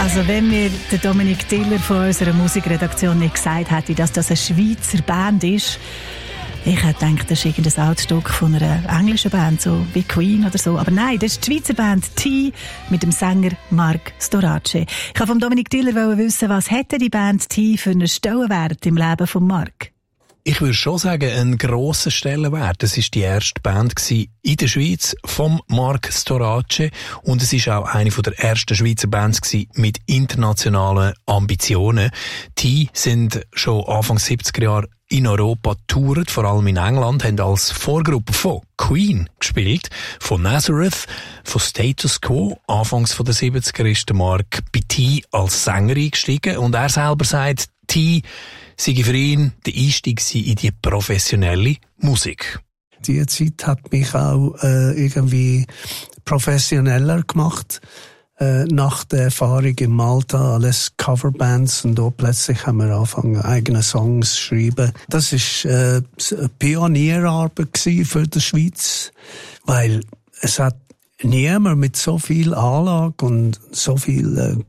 Also wenn mir der Dominik Tiller von unserer Musikredaktion nicht gesagt hätte, dass das eine Schweizer Band ist, ich hätte gedacht, das ist irgendein Altstück von einer englischen Band, so wie Queen oder so. Aber nein, das ist die Schweizer Band T mit dem Sänger Marc Storace. Ich wollte von Dominik Tiller wissen, was hätte die Band T für einen Stellenwert im Leben von Marc? Ich würde schon sagen, einen grossen Stellenwert. Das war die erste Band in der Schweiz vom Marc Storace. Und es war auch eine der ersten Schweizer Bands mit internationalen Ambitionen. Die sind schon Anfang 70er Jahre in Europa getourt, vor allem in England, haben als Vorgruppe von Queen gespielt, von Nazareth, von Status Quo. Anfangs der 70er ist der Marc bei T als Sänger eingestiegen und er selber sagt, T sei für ihn der Einstieg in die professionelle Musik. Die Zeit hat mich auch irgendwie professioneller gemacht. Nach der Erfahrung in Malta, alles Coverbands, und da plötzlich haben wir angefangen, eigene Songs zu schreiben. Das war eine Pionierarbeit für die Schweiz, weil es hat niemand mit so viel Anlage und so viel,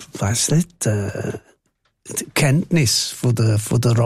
Kenntnis von der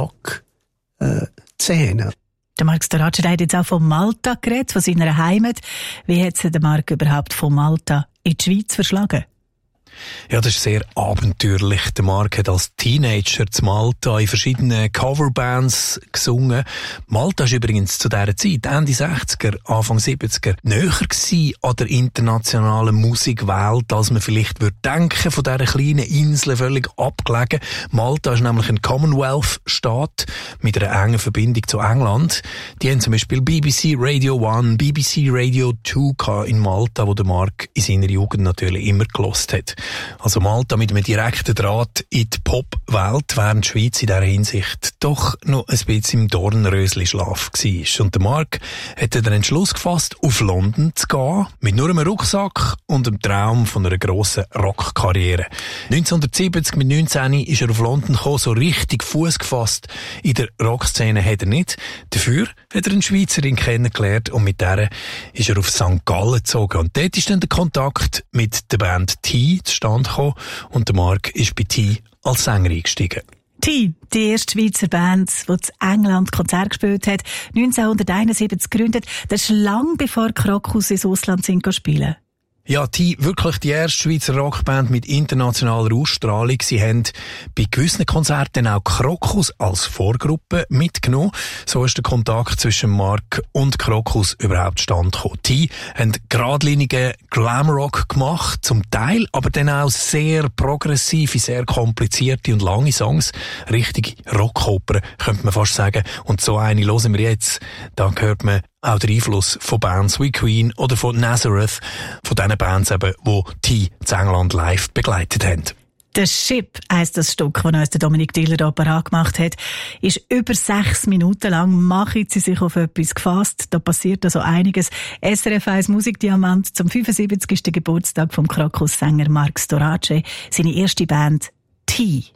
Rock-Szene. Der Marc Storace hat jetzt auch von Malta geredet, von seiner Heimat. Wie hat sich der Marc überhaupt von Malta in die Schweiz verschlagen? Ja, das ist sehr abenteuerlich. Der Marc hat als Teenager zu Malta in verschiedenen Coverbands gesungen. Malta war übrigens zu dieser Zeit, Ende 60er, Anfang 70er, näher gewesen an der internationalen Musikwelt, als man vielleicht würde denken, von dieser kleinen Insel völlig abgelegen. Malta ist nämlich ein Commonwealth-Staat mit einer engen Verbindung zu England. Die haben zum Beispiel BBC Radio 1, BBC Radio 2 in Malta, wo der Marc in seiner Jugend natürlich immer gelost hat. Also Malta mit einem direkten Draht in die Popwelt, während die Schweiz in dieser Hinsicht doch noch ein bisschen im Dornrösli-Schlaf war. Und der Marc hat den Entschluss gefasst, auf London zu gehen, mit nur einem Rucksack und dem Traum von einer grossen Rockkarriere. 1970, mit 19, ist er auf London gekommen, so richtig Fuß gefasst. In der Rockszene hat er nicht. Dafür hat er eine Schweizerin kennengelernt und mit der ist er auf St. Gallen gezogen. Und dort ist dann der Kontakt mit der Band T zustande gekommen und der Marc ist bei T als Sänger eingestiegen. T, die erste Schweizer Band, die in England Konzert gespielt hat, 1971 gegründet. Das ist lang bevor Krokus ins Ausland spielen. Ja, T, wirklich die erste Schweizer Rockband mit internationaler Ausstrahlung. Sie haben bei gewissen Konzerten auch Krokus als Vorgruppe mitgenommen. So ist der Kontakt zwischen Marc und Krokus überhaupt zustande gekommen. T haben geradlinigen Glamrock gemacht, zum Teil, aber dann auch sehr progressive, sehr komplizierte und lange Songs. Richtige Rockoper, könnte man fast sagen. Und so eine hören wir jetzt. Da hört man auch der Einfluss von Bands wie Queen oder von Nazareth, von diesen Bands eben, die T in England live begleitet haben. «The Ship» heisst das Stück, das uns der Dominik Tiller da parat gemacht hat, ist über 6 Minuten lang. Machen Sie sich auf etwas gefasst. Da passiert also einiges. SRF 1 Musikdiamant zum 75. Geburtstag vom Krokus-Sänger Marc Storace. Seine erste Band T.